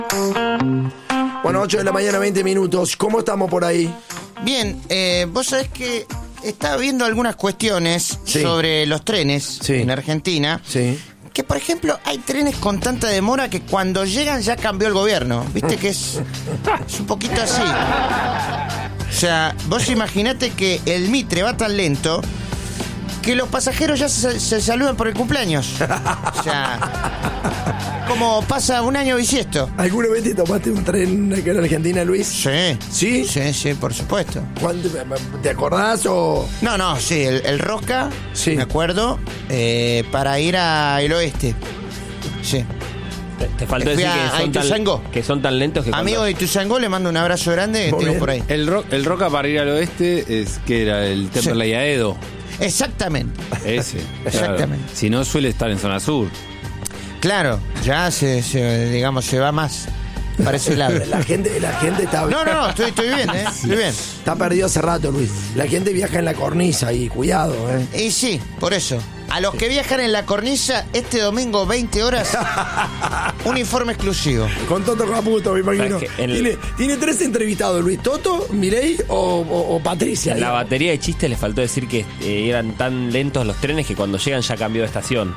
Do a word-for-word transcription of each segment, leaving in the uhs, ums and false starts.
Bueno, ocho de la mañana, veinte minutos. ¿Cómo estamos por ahí? Bien, eh, vos sabés que estaba viendo algunas cuestiones Sí. sobre los trenes Sí. en Argentina. Sí. Que, por ejemplo, hay trenes con tanta demora que cuando llegan ya cambió el gobierno. Viste que es, es un poquito así. O sea, vos imaginate que el Mitre va tan lento que los pasajeros ya se, se saludan por el cumpleaños. O sea, como pasa un año bisiesto. ¿Alguna vez te tomaste un tren acá en Argentina, Luis? Sí. ¿Sí? Sí, sí, por supuesto. ¿Cuándo- ¿Te acordás o...? No, no, sí, el, el Rosca, Sí. me acuerdo, eh, para ir al oeste. Sí. Te, te faltó Fui decir a- que a son, Ituzaingó. tan, que son tan lentos que Amigo cuando- de Ituzaingó, le mando un abrazo grande que Muy tengo bien. por ahí. El, ro el Roca para ir al oeste es que era el Temperley Sí. Aedo. Exactamente. Ese. Exactamente. Claro. Si no, suele estar en zona sur. Claro, ya se, se, digamos, se va más para ese lado. La gente, la gente está... No, no, no, estoy, estoy bien, ¿eh? Estoy bien. Está perdido hace rato, Luis. La gente viaja en la cornisa y cuidado, ¿eh? Y sí, por eso. A los que viajan en la cornisa, este domingo, veinte horas, un informe exclusivo. Con Toto Caputo, me imagino. ¿Sabes que en el- Tiene, tiene tres entrevistados, Luis. ¿Toto, Milei o, o- o Patricia? En la digamos. batería de chistes le faltó decir que eh, eran tan lentos los trenes que cuando llegan ya cambió de estación.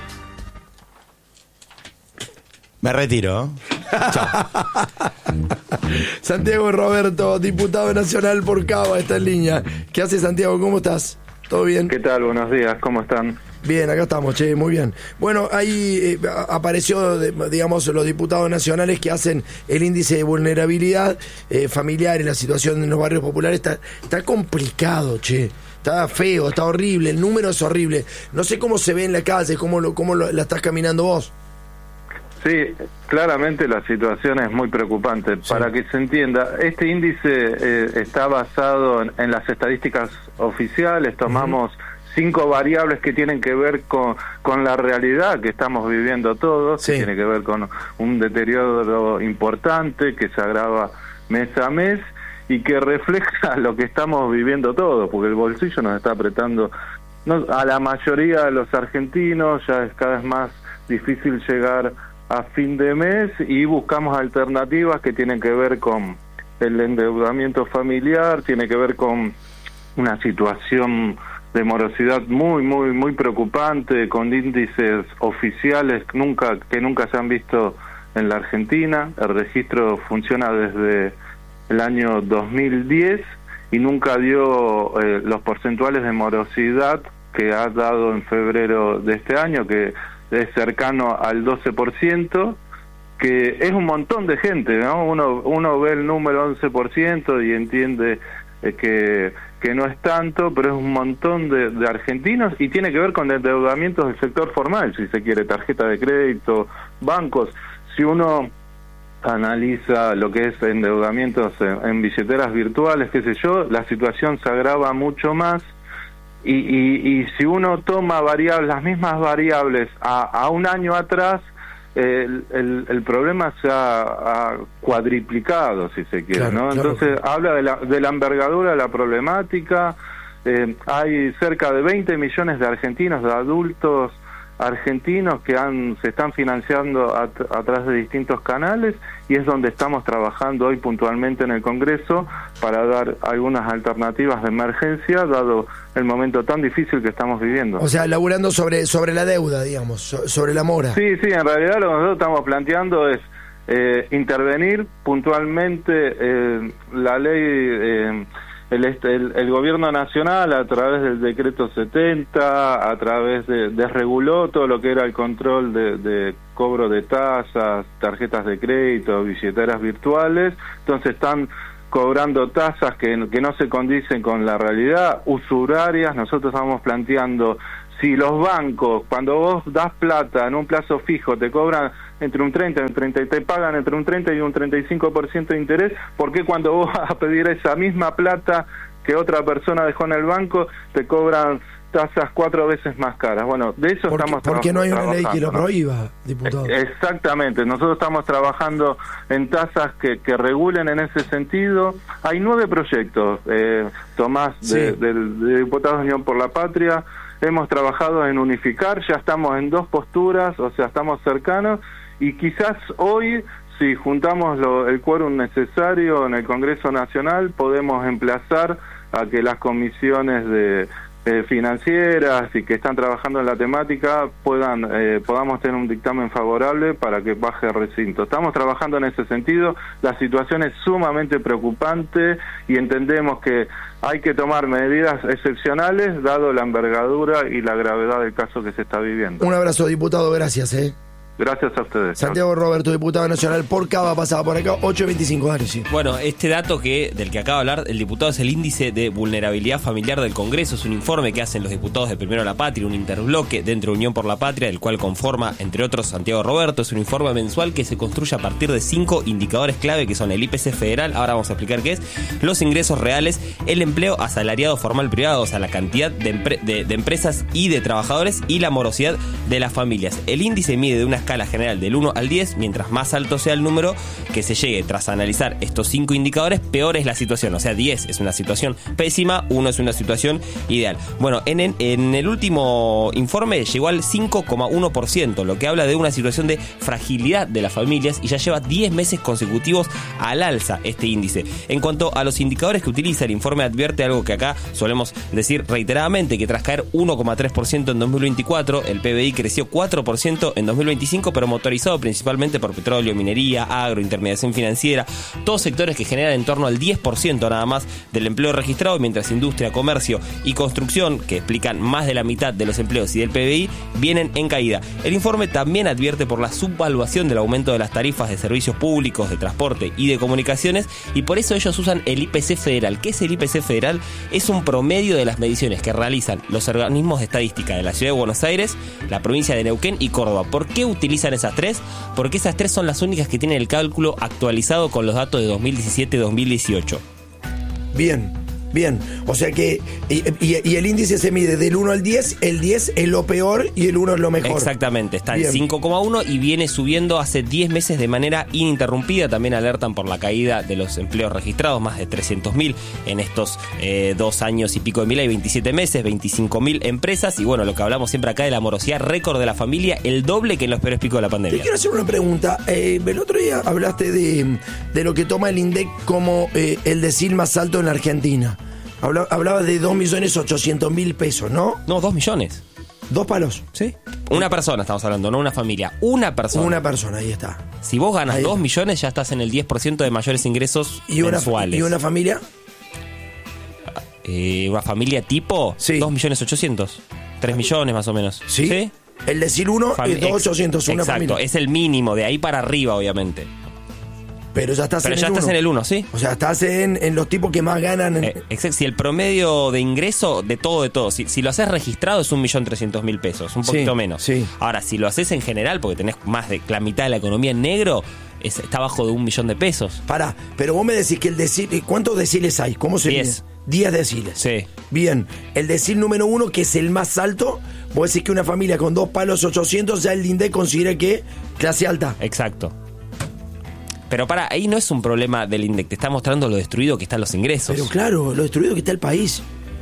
Me retiro. Santiago Roberto, diputado nacional por Cava, está en línea. ¿Qué hace, Santiago? ¿Cómo estás? ¿Todo bien? ¿Qué tal? Buenos días, ¿cómo están? Bien, acá estamos, che, muy bien. Bueno, ahí eh, a- apareció, de- digamos, los diputados nacionales que hacen el índice de vulnerabilidad eh, familiar y la situación en los barrios populares. Está, está complicado, che. Está feo, está horrible, el número es horrible. No sé cómo se ve en la calle, cómo, lo, cómo lo- la estás caminando vos. Sí, claramente la situación es muy preocupante. Sí. Para que se entienda, este índice eh, está basado en, en las estadísticas oficiales. Tomamos cinco variables que tienen que ver con, con la realidad que estamos viviendo todos, Sí. que tiene que ver con un deterioro importante que se agrava mes a mes y que refleja lo que estamos viviendo todos, porque el bolsillo nos está apretando no, a la mayoría de los argentinos. Ya es cada vez más difícil llegar a fin de mes y buscamos alternativas que tienen que ver con el endeudamiento familiar, tiene que ver con una situación de morosidad muy muy muy preocupante, con índices oficiales nunca que nunca se han visto en la Argentina. El registro funciona desde el año dos mil diez y nunca dio eh, los porcentuales de morosidad que ha dado en febrero de este año, que es cercano al doce por ciento, que es un montón de gente, ¿no? Uno uno ve el número once por ciento y entiende eh, que, que no es tanto, pero es un montón de, de argentinos y tiene que ver con endeudamientos del sector formal, si se quiere, tarjeta de crédito, bancos. Si uno analiza lo que es endeudamientos en, en billeteras virtuales, qué sé yo, la situación se agrava mucho más. Y, y, y si uno toma variables, las mismas variables a, a un año atrás, eh, el, el, el problema se ha, ha cuadriplicado, si se quiere, Claro, ¿no? claro. Entonces habla de la, de la envergadura de la problemática. Eh, hay cerca de veinte millones de argentinos, de adultos argentinos que han se están financiando a, a través de distintos canales, y es donde estamos trabajando hoy puntualmente en el Congreso para dar algunas alternativas de emergencia dado el momento tan difícil que estamos viviendo. O sea, laburando sobre, sobre la deuda, digamos, so- sobre la mora. Sí, sí, en realidad lo que nosotros estamos planteando es eh, intervenir puntualmente eh, la ley, eh, el, el, el gobierno nacional a través del decreto setenta, a través de desreguló todo lo que era el control de, de cobro de tasas, tarjetas de crédito, billeteras virtuales. Entonces están cobrando tasas que, que no se condicen con la realidad, usurarias. Nosotros estamos planteando, si los bancos, cuando vos das plata en un plazo fijo, te cobran entre un treinta y un treinta, y te pagan entre un treinta y un treinta y cinco por ciento de interés, ¿por qué cuando vos vas a pedir esa misma plata que otra persona dejó en el banco, te cobran tasas cuatro veces más caras? Bueno, de eso ¿Por qué, estamos por qué no hay una ley que lo trabajando, ¿no? prohíba, diputado? Exactamente, nosotros estamos trabajando en tasas que, que regulen en ese sentido. Hay nueve proyectos, eh, Tomás, de, Sí. del- de Diputados de Unión por la Patria. Hemos trabajado en unificar, ya estamos en dos posturas, o sea, estamos cercanos, y quizás hoy si juntamos lo, el quórum necesario en el Congreso Nacional, podemos emplazar a que las comisiones de eh, financieras y que están trabajando en la temática puedan eh, podamos tener un dictamen favorable para que baje el recinto. Estamos trabajando en ese sentido. La situación es sumamente preocupante y entendemos que hay que tomar medidas excepcionales dado la envergadura y la gravedad del caso que se está viviendo. Un abrazo, diputado, gracias. ¿eh? Gracias a ustedes. Santiago Roberto, diputado nacional por Cava, pasaba por acá, ocho veinticinco, dale, sí. Bueno, este dato que del que acaba de hablar el diputado es el índice de vulnerabilidad familiar del Congreso. Es un informe que hacen los diputados de Primero la Patria, un interbloque dentro de Unión por la Patria, del cual conforma, entre otros, Santiago Roberto. Es un informe mensual que se construye a partir de cinco indicadores clave, que son el I P C federal, ahora vamos a explicar qué es, los ingresos reales, el empleo asalariado formal privado, o sea, la cantidad de, empre- de, de empresas y de trabajadores, y la morosidad de las familias. El índice mide de una escala general del uno al diez, mientras más alto sea el número que se llegue tras analizar estos cinco indicadores, peor es la situación. O sea, diez es una situación pésima, uno es una situación ideal. Bueno, en, en, en el último informe llegó al cinco coma uno por ciento, lo que habla de una situación de fragilidad de las familias, y ya lleva diez meses consecutivos al alza este índice. En cuanto a los indicadores que utiliza, el informe advierte algo que acá solemos decir reiteradamente, que tras caer uno coma tres por ciento en dos mil veinticuatro, el P B I creció cuatro por ciento en dos mil veinticinco, pero motorizado principalmente por petróleo, minería, agro, intermediación financiera, todos sectores que generan en torno al diez por ciento nada más del empleo registrado, mientras industria, comercio y construcción, que explican más de la mitad de los empleos y del P B I, vienen en caída. El informe también advierte por la subvaluación del aumento de las tarifas de servicios públicos, de transporte y de comunicaciones, y por eso ellos usan el I P C federal. ¿Qué es el I P C federal? Es un promedio de las mediciones que realizan los organismos de estadística de la Ciudad de Buenos Aires, la provincia de Neuquén y Córdoba. ¿Por qué utilizan esas tres? Porque esas tres son las únicas que tienen el cálculo actualizado con los datos de dos mil diecisiete y dos mil dieciocho. Bien, bien. O sea que, y, y, y el índice se mide del uno al diez, el diez es lo peor y el uno es lo mejor. Exactamente, está Bien. en cinco coma uno y viene subiendo hace diez meses de manera ininterrumpida. También alertan por la caída de los empleos registrados, más de trescientos mil en estos eh, dos años y pico de mil, hay veintisiete meses, veinticinco mil empresas, y bueno, lo que hablamos siempre acá de la morosidad récord de la familia, el doble que en los peores picos de la Te pandemia. quiero hacer una pregunta. Eh, el otro día hablaste de, de lo que toma el INDEC como eh, el decil más alto en la Argentina. Habla, hablabas de dos millones ochocientos mil pesos, ¿no? No, dos millones. Dos palos. Sí. Una persona estamos hablando, no una familia. Una persona. Una persona, ahí está. Si vos ganas Ahí dos está. millones, ya estás en el diez por ciento de mayores ingresos ¿Y una, mensuales. ¿Y una familia? Eh, ¿Una familia tipo? Sí. dos millones ochocientos. tres millones más o menos. ¿Sí? El decil uno Fami- es dos ochocientos, una Exacto, familia. es el mínimo, de ahí para arriba, obviamente. Pero ya estás Pero en ya el estás uno. en el uno, ¿sí? O sea, estás en, en los tipos que más ganan. En... Eh, exacto. Si el promedio de ingreso, de todo, de todo, si, si lo haces registrado es un millón trescientos mil pesos, un poquito Sí, menos. sí. Ahora, si lo haces en general, porque tenés más de la mitad de la economía en negro, es, está abajo de un millón de pesos. Pará, pero vos me decís que el decil... ¿Cuántos deciles hay? ¿Cómo se Diez. mide? Diez deciles. Sí. Bien, el decil número uno, que es el más alto, vos decís que una familia con dos palos ochocientos, ya el INDEC considera que clase alta. Exacto. Pero para, ahí no es un problema del INDEC, te está mostrando lo destruido que están los ingresos. Pero claro, lo destruido que está el país.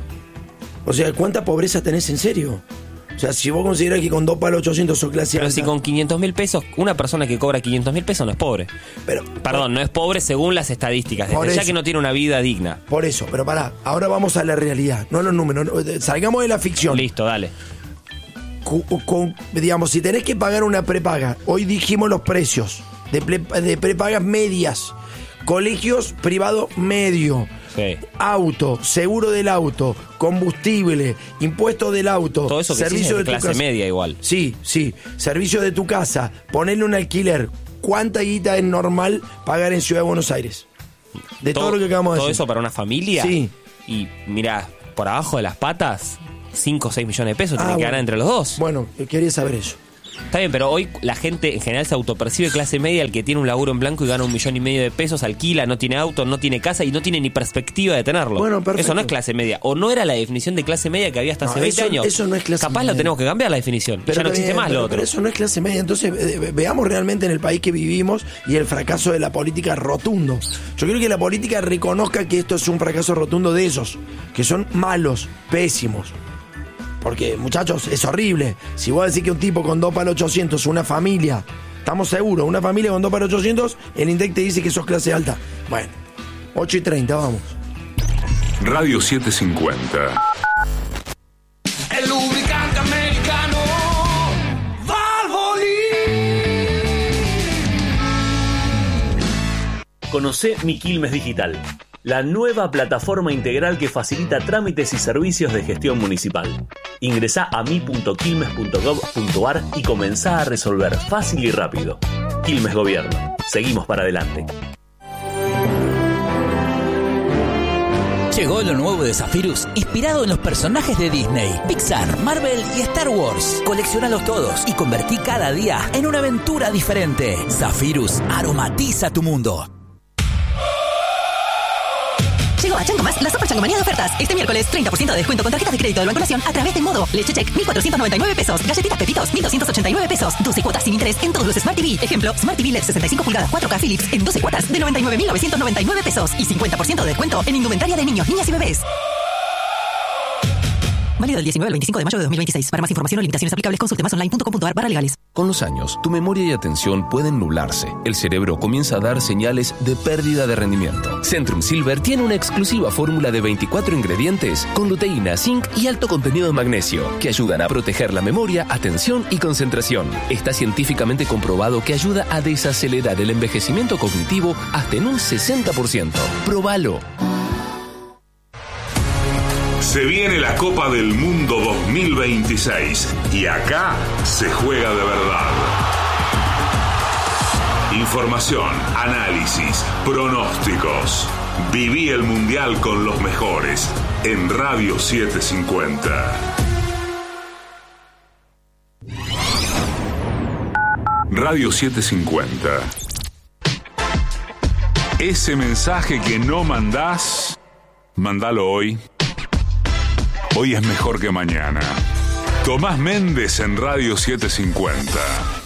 O sea, ¿cuánta pobreza tenés en serio? O sea, si vos considerás que con dos palos ochocientos sos clase Pero alta... si con quinientos mil pesos, una persona que cobra quinientos mil pesos no es pobre. Pero, Perdón, no es pobre según las estadísticas, Por desde ya eso. que no tiene una vida digna. Por eso, pero pará, ahora vamos a la realidad, no a los números. no, salgamos de la ficción. Listo, dale. Cu- con- digamos, si tenés que pagar una prepaga, hoy dijimos los precios de, ple- de prepagas medias, colegios privados medio, Sí. auto, seguro del auto, combustible, impuesto del auto, Todo eso que sí es de clase casa. media igual. Sí, sí, servicio de tu casa, ponerle un alquiler. ¿Cuánta guita es normal pagar en Ciudad de Buenos Aires? De todo, lo que acabamos de Todo decir. eso para una familia. Sí. Y mira, por abajo de las patas, cinco o seis millones de pesos Ah, tienen que bueno. ganar entre los dos. Bueno, quería saber eso. Está bien, pero hoy la gente en general se autopercibe clase media, el que tiene un laburo en blanco y gana un millón y medio de pesos, alquila, no tiene auto, no tiene casa y no tiene ni perspectiva de tenerlo. Bueno, perfecto. Eso no es clase media. O no era la definición de clase media que había hasta No, hace veinte eso- años. eso no es clase Capaz media. lo tenemos que cambiar la definición. ya no está existe bien, más pero, lo otro. pero eso no es clase media. Entonces, eh, ve- veamos realmente en el país que vivimos y el fracaso de la política rotundo. Yo quiero que la política reconozca que esto es un fracaso rotundo de ellos, que son malos, pésimos. Porque, muchachos, es horrible. Si vos decís que un tipo con dos palos ochocientos, una familia, Estamos seguros, una familia con dos para ochocientos, el INDEC te dice que sos clase alta. Bueno, ocho y treinta, vamos. Radio setecientos cincuenta. El lubricante americano Valvoline. Conocé Mi Quilmes Digital, la nueva plataforma integral que facilita trámites y servicios de gestión municipal. Ingresá a mi punto quilmes punto gov punto ar y comenzá a resolver fácil y rápido. Quilmes Gobierno. Seguimos para adelante. Llegó lo nuevo de Zephyrus, inspirado en los personajes de Disney, Pixar, Marvel y Star Wars. Coleccionalos todos y convertí cada día en una aventura diferente. Zephyrus aromatiza tu mundo. Llegó a Chango Más la Super Changomanía de ofertas. Este miércoles, treinta por ciento de descuento con tarjetas de crédito del Banco Nación a través de Modo. Leche Check, mil cuatrocientos noventa y nueve pesos. Galletitas Pepitos, mil doscientos ochenta y nueve pesos. doce cuotas sin interés en todos los Smart T V. Ejemplo, Smart T V L E D sesenta y cinco pulgadas cuatro K Philips en doce cuotas de noventa y nueve mil novecientos noventa y nueve pesos. Y cincuenta por ciento de descuento en indumentaria de niños, niñas y bebés. Válido del diecinueve al veinticinco de mayo de dos mil veintiséis. Para más información o limitaciones aplicables, consulte más online punto com punto ar barra legales. Con los años, tu memoria y atención pueden nublarse. El cerebro comienza a dar señales de pérdida de rendimiento. Centrum Silver tiene una exclusiva fórmula de veinticuatro ingredientes con luteína, zinc y alto contenido de magnesio que ayudan a proteger la memoria, atención y concentración. Está científicamente comprobado que ayuda a desacelerar el envejecimiento cognitivo hasta en un sesenta por ciento. Probalo. Se viene la Copa del Mundo dos mil veintiséis y acá se juega de verdad. Información, análisis, pronósticos. Viví el Mundial con los mejores en Radio setecientos cincuenta. Radio setecientos cincuenta. Ese mensaje que no mandás, mandalo hoy. Hoy es mejor que mañana. Tomás Méndez en Radio setecientos cincuenta.